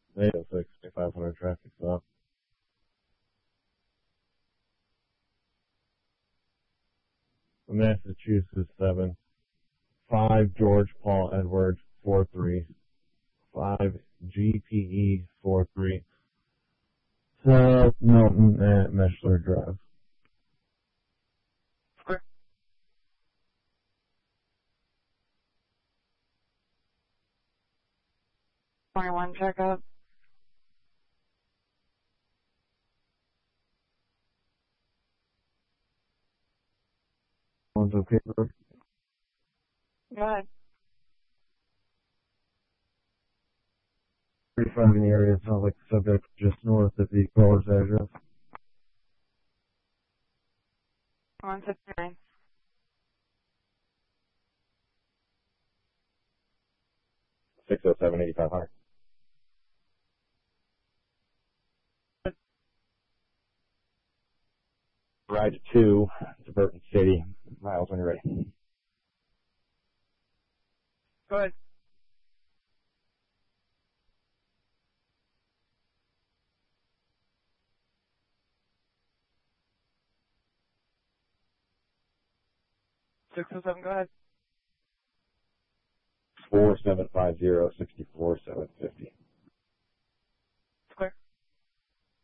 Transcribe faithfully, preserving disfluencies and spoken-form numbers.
eight oh six, twenty-five hundred traffic stop. Massachusetts seven. five George Paul Edward four three. five G P E four three. South Mountain at Meshler Drive. Okay. twenty-one checkup. One's okay, bro. Go ahead. thirty-five in the area. Sounds like the subject just north of the caller's address. one sixty-nine. six oh seven, eighty-five hundred. Ride to two to Burton City. Miles when you're ready. Go ahead. six oh seven, go ahead. four seven five zero, six four seven fifty.